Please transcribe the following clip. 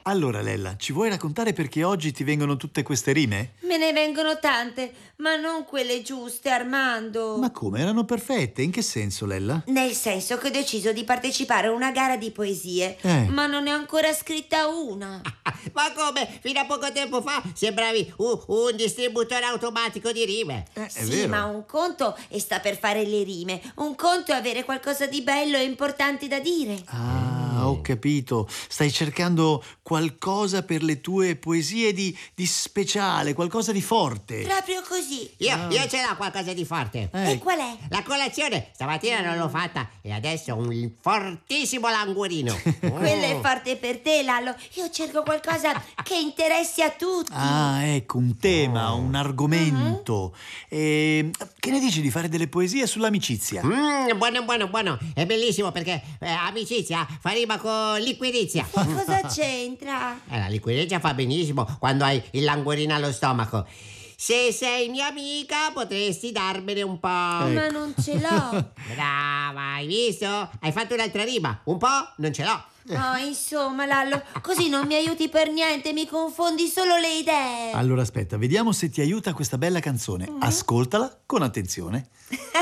Allora, Lella, ci vuoi raccontare perché oggi ti vengono tutte queste rime? Me ne vengono tante, ma non quelle giuste, Armando. Ma come? Erano perfette. In che senso, Lella? Nel senso che ho deciso di partecipare a una gara di poesie, ma non ne ho ancora scritta una. Ma come? Fino a poco tempo fa sembravi un distributore automatico di rime. È Sì, vero. ma un conto è sta per fare le rime, un conto è avere qualcosa di bello e importante da dire. Ah, ho capito. Stai cercando qualcosa per le tue poesie di speciale, qualcosa di forte. Proprio così. Io ce l'ho qualcosa di forte. E qual è? La colazione stamattina non l'ho fatta e adesso un fortissimo languorino. Quello è forte per te, Lallo. Io cerco qualcosa che interessi a tutti. Ah, ecco, un tema, un argomento. Che ne dici di fare delle poesie sull'amicizia? Buono. È bellissimo perché amicizia fa rima con liquirizia. Cosa c'entra? La liquirizia fa benissimo quando hai il languorino allo stomaco. Se sei mia amica potresti darmene un po'. Ma non ce l'ho. Brava, hai visto? Hai fatto un'altra rima. Un po' non ce l'ho. Oh, insomma, Lallo, così non mi aiuti per niente, mi confondi solo le idee. Allora aspetta, vediamo se ti aiuta questa bella canzone. Ascoltala con attenzione.